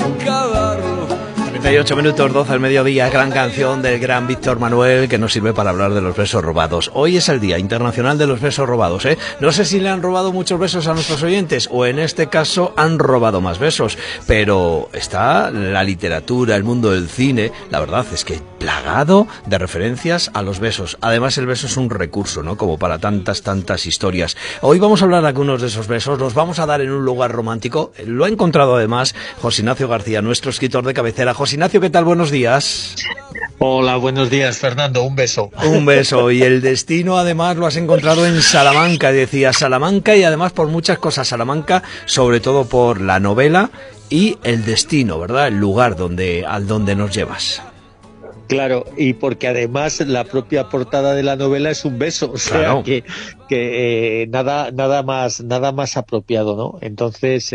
cavarlo. 38 minutos 12 al mediodía, gran canción del gran Víctor Manuel que nos sirve para hablar de los besos robados. Hoy es el Día Internacional de los Besos Robados, ¿eh? No sé si le han robado muchos besos a nuestros oyentes o en este caso han robado más besos, pero está la literatura, el mundo del cine, la verdad es que plagado de referencias a los besos. Además el beso es un recurso, ¿no? Como para tantas historias. Hoy vamos a hablar de algunos de esos besos, los vamos a dar en un lugar romántico. Lo ha encontrado además José Ignacio García, nuestro escritor de cabecera. José Ignacio, ¿qué tal? Buenos días. Hola, buenos días, Fernando. Un beso. Un beso. Y el destino, además, lo has encontrado en Salamanca. Decía Salamanca y además por muchas cosas. Salamanca, sobre todo por la novela y el destino, ¿verdad? El lugar al donde nos llevas. Claro, y porque además la propia portada de la novela es un beso, o sea, claro. que nada más apropiado, ¿no? Entonces,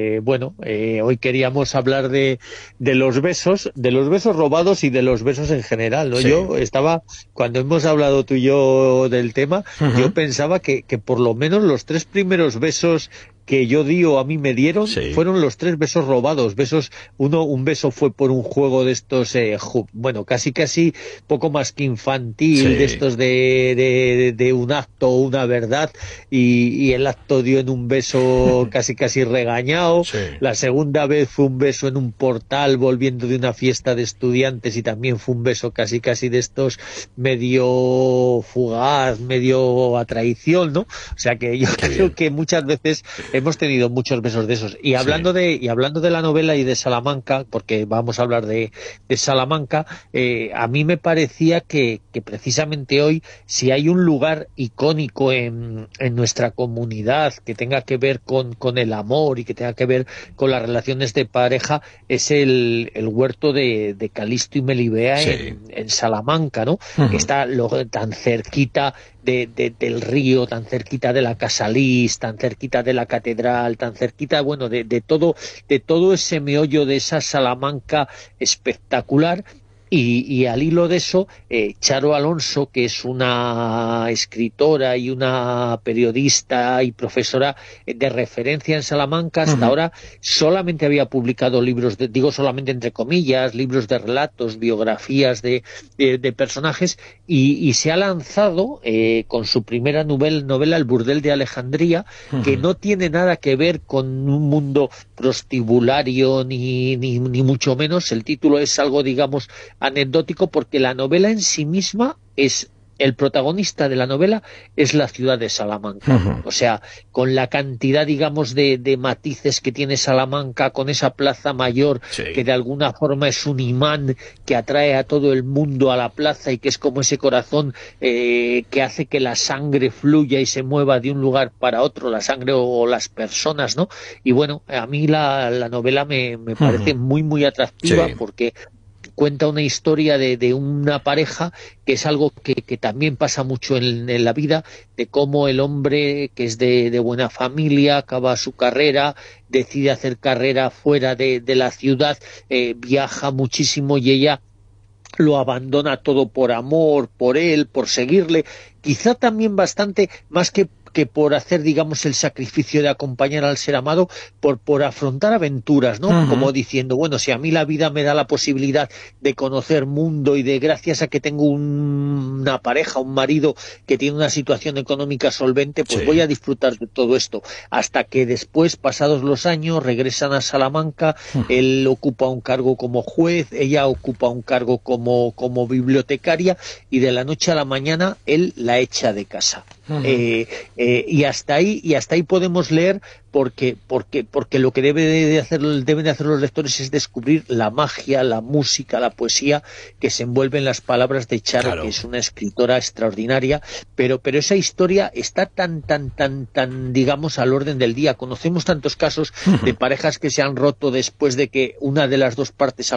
hoy queríamos hablar de los besos robados y de los besos en general, ¿no? Sí. Cuando hemos hablado tú y yo del tema, yo pensaba que por lo menos los 3 primeros besos que yo di o a mí me dieron, sí, fueron los 3 besos robados. Un beso fue por un juego de estos, casi poco más que infantil, sí, de estos de un acto o una verdad, y el acto dio en un beso casi regañado. Sí. La segunda vez fue un beso en un portal volviendo de una fiesta de estudiantes y también fue un beso casi de estos medio fugaz, medio a traición, ¿no? O sea que yo creo que muchas veces hemos tenido muchos besos de esos. Y hablando de la novela y de Salamanca, porque vamos a hablar de Salamanca, a mí me parecía que precisamente hoy, si hay un lugar icónico en nuestra comunidad que tenga que ver con el amor y que tenga que ver con las relaciones de pareja, es el huerto de Calisto y Melibea, sí, en Salamanca, ¿no? Que está tan cerquita del río, tan cerquita de la Casalís, tan cerquita de la catedral, tan cerquita, de todo ese meollo de esa Salamanca espectacular. Y al hilo de eso, Charo Alonso, que es una escritora y una periodista y profesora de referencia en Salamanca, hasta ahora solamente había publicado libros, digo solamente entre comillas, libros de relatos, biografías de personajes, y se ha lanzado con su primera novela, El burdel de Alejandría, que no tiene nada que ver con un mundo prostibulario ni mucho menos. El título es algo, digamos, anecdótico, porque la novela en sí misma el protagonista de la novela es la ciudad de Salamanca. O sea, con la cantidad, digamos, de matices que tiene Salamanca, con esa plaza mayor, sí, que de alguna forma es un imán que atrae a todo el mundo a la plaza y que es como ese corazón que hace que la sangre fluya y se mueva de un lugar para otro, la sangre o las personas, ¿no? Y a mí la novela me parece muy atractiva, sí, porque cuenta una historia de una pareja, que es algo que también pasa mucho en la vida, de cómo el hombre, que es de buena familia, acaba su carrera, decide hacer carrera fuera de la ciudad, viaja muchísimo y ella lo abandona todo por amor, por él, por seguirle, quizá también bastante más que por hacer, digamos, el sacrificio de acompañar al ser amado, por afrontar aventuras, ¿no? Como diciendo, si a mí la vida me da la posibilidad de conocer mundo y de, gracias a que tengo una pareja, un marido que tiene una situación económica solvente, pues sí, voy a disfrutar de todo esto. Hasta que después, pasados los años, regresan a Salamanca, él ocupa un cargo como juez, ella ocupa un cargo como bibliotecaria, y de la noche a la mañana él la echa de casa. Y hasta ahí podemos leer, porque lo que deben de hacer los lectores es descubrir la magia, la música, la poesía que se envuelve en las palabras de Charo, claro, que es una escritora extraordinaria, pero esa historia está tan digamos al orden del día. Conocemos tantos casos de parejas que se han roto después de que una de las dos partes